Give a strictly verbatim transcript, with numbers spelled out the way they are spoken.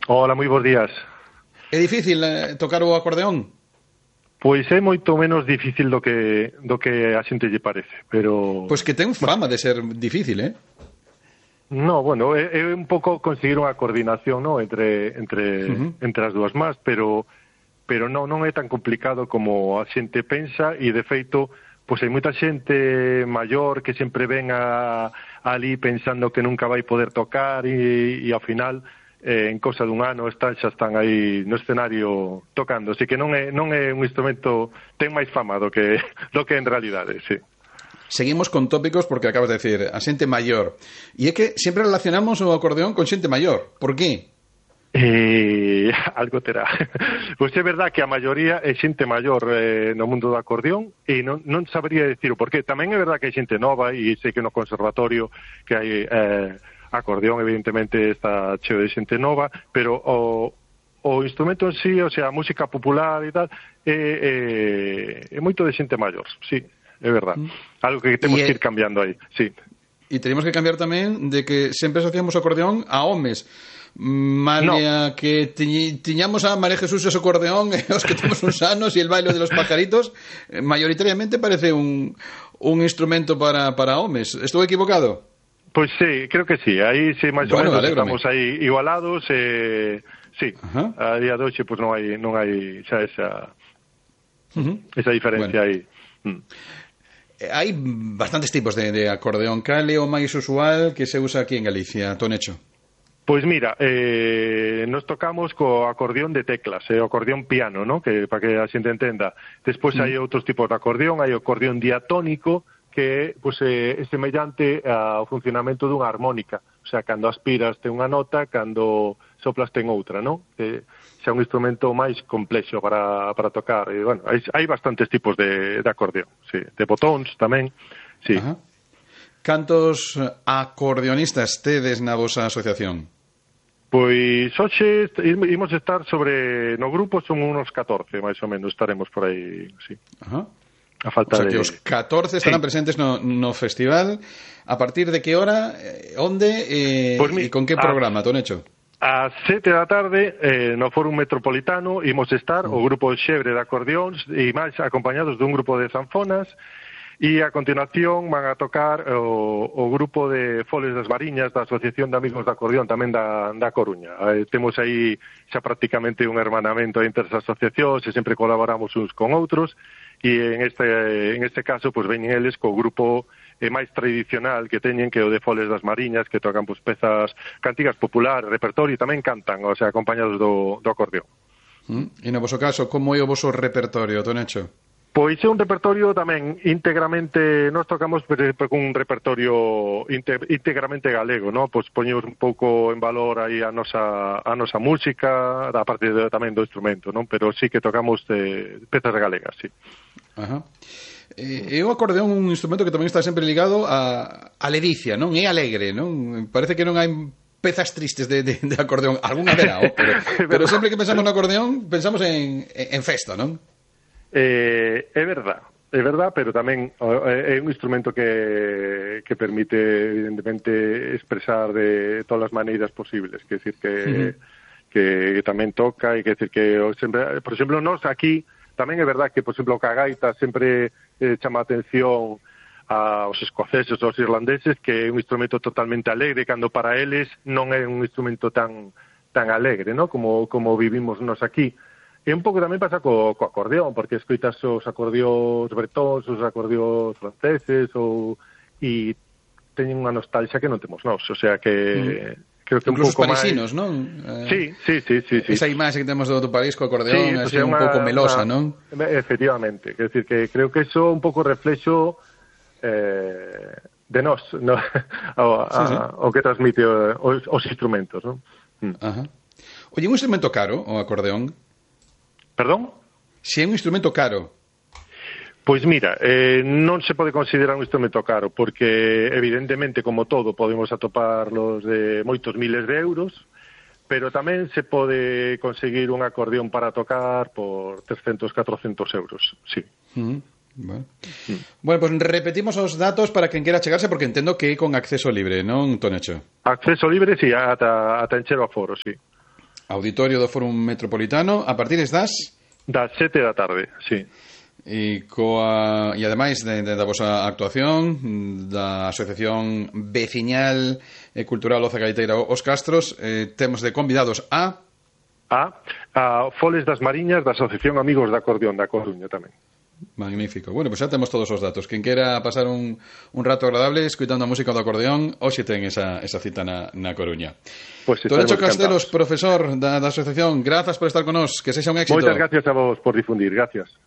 Hola, moi bons días. É difícil eh, tocar o acordeón? Pois é moito menos difícil do que do que a xente lle parece, pero... Pois que ten fama de ser difícil, eh? No, bueno, é, é un pouco conseguir unha coordinación, no, entre entre uh-huh. entre as dúas más, pero pero non non é tan complicado como a xente pensa e de feito, pois hai moita xente maior que sempre ven a, ali pensando que nunca vai poder tocar e, e ao final eh, en cosa dun ano están, xa están aí no escenario tocando, así que non é non é un instrumento, ten máis fama do que do que en realidade, sí. Seguimos con tópicos porque acabas de decir a xente maior. E é que sempre relacionamos o acordeón con xente maior. Por qué? Eh, algo terá. Pois é verdad que a maioría é xente maior eh, no mundo do acordeón e non, non sabría decir o porqué. Tamén é verdad que hai xente nova e sei que no conservatorio que hai eh, acordeón evidentemente está cheo de xente nova, pero o, o instrumento en sí, o sea, a música popular e tal, é, é, é moito de xente maior, sí, é verdad. Algo que temos e que ir cambiando aí, sí. E tenemos que cambiar tamén de que sempre asociamos o acordeón a homes. Malia no. que tiñi, tiñamos a María Jesús e o acordeón e os que temos uns anos e el baile de los pajaritos, mayoritariamente parece un, un instrumento para, para homes. Estou equivocado? Pois sí, creo que sí. Aí sí, máis bueno, ou menos alégrame. Estamos aí igualados e sí, uh-huh. a día de hoxe pois non hai non hai xa esa uh-huh. esa diferencia bueno. aí. Mm. Hai bastantes tipos de, de acordeón. Cal é o máis usual que se usa aquí en Galicia, Tonecho? Pois mira, eh, nos tocamos co acordeón de teclas, eh, o acordeón piano, ¿no? Que para que a xente entenda. Despois mm. hai outros tipos de acordeón, hai o acordeón diatónico, que pues, eh, é semellante ao funcionamento dunha armónica. O sea, cando aspiras ten unha nota, cando soplas ten outra, ¿no? Que xa un instrumento máis complexo para, para tocar. E, bueno, hai, hai bastantes tipos de, de acordeón, sí. De botóns tamén, sí. Ajá. Cantos acordeonistas tedes na vosa asociación? Pois hoxe imos estar sobre no grupo son unos catorce, máis ou menos, estaremos por aí, sí. Ajá. A falta o sea de... que os catorce estarán sí. presentes no, no festival. A partir de que hora, eh, onde eh, pues mi... e con que programa, a... Tonecho? A sete da tarde eh, no Fórum Metropolitano imos estar mm. o grupo Xebre de acordeóns e máis acompañados dun grupo de zanfonas. E a continuación van a tocar o, o grupo de Foles das Mariñas da Asociación de Amigos da Acordeón tamén da, da Coruña. Eh, temos aí xa prácticamente un hermanamento entre as asociacións e sempre colaboramos uns con outros e en este, en este caso pues, veñen eles co grupo eh, máis tradicional que teñen que o de Foles das Mariñas que tocan pues, pezas cantigas populares, repertorio e tamén cantan, o sea, acompañados do, do acordeón. Mm. E no voso caso, como é o voso repertorio, Tonecho? Pois é un repertorio tamén íntegramente, nós tocamos con un repertorio íntegramente galego, no? Pois poñemos un pouco en valor aí a nosa a nosa música, a parte de, tamén do instrumento, non? Pero sí que tocamos de pezas galegas, sí. Ajá. E o acordeón un instrumento que tamén está sempre ligado a a ledicia, non? É alegre, non? Parece que non hai pezas tristes de, de, de acordeón, algunha verá, oh, pero, pero sempre que pensamos no acordeón pensamos en, en festa, non? Eh, é verdad, é verdad, pero tamén é un instrumento que, que permite, evidentemente, expresar de todas as maneiras posibles. Quer decir que, uh-huh. que tamén toca e quer decir que, sempre, por exemplo, nós aquí, tamén é verdad que, por exemplo, o cagaita sempre eh, chama a atención aos escoceses ou aos irlandeses, que é un instrumento totalmente alegre, cando para eles non é un instrumento tan, tan alegre, ¿no? como, como vivimos nós aquí. E un pouco tamén pasa co, co acordeón, porque escoitas os acordeóns bretóns, os acordeóns franceses, ou e teñen unha nostalgia que non temos nós, o sea que mm. creo que incluso un pouco máis... Incluso os parisinos, non? Eh, sí, sí, sí, sí, sí. Esa imaxe que temos do, do París co acordeón sí, é así un pouco melosa, una, non? Efectivamente, quer decir que creo que eso un pouco reflexo eh, de nós, no? o, a, sí, sí. o que transmite os, os instrumentos, non? Mm. Ajá. Oye, un instrumento caro, o acordeón? Perdón? Se é un instrumento caro. Pois mira, eh, non se pode considerar un instrumento caro, porque evidentemente, como todo, podemos atoparlos de moitos miles de euros, pero tamén se pode conseguir un acordeón para tocar por trescentos, catrocentos euros, sí. Uh-huh. Bueno, mm. bueno, pues repetimos os datos para quen quera chegarse, porque entendo que é con acceso libre, non, Tonecho? Acceso libre, sí, ata, ata encher o aforo, sí. Auditorio do Fórum Metropolitano, a partir das... Das sete da tarde, sí. E, coa, e ademais de, de, da vosa actuación da Asociación Veciñal e Cultural Oza Gaiteira Os Castros, eh, temos de convidados a... A, a Foles das Mariñas da Asociación Amigos da Acordeón da Coruña tamén. Magnífico. Bueno, pois pues xa temos todos os datos. Quen quera pasar un, un rato agradable escoitando a música do acordeón, hoxe ten esa, esa cita na, na Coruña. Pues Torecho Castelos, profesor da, da asociación, grazas por estar con nós, que sexa un éxito. Moitas gracias a vos por difundir, gracias.